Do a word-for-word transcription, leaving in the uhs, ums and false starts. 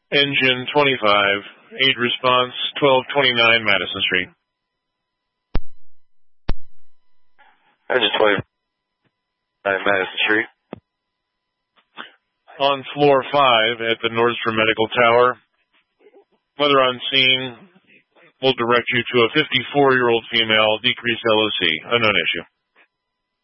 Engine twenty-five, eight response, twelve twenty-nine Madison Street. Engine twenty-nine Madison Street. On floor five at the Nordstrom Medical Tower. Whether on scene, we'll direct you to a fifty-four-year-old female, decreased L O C, unknown issue.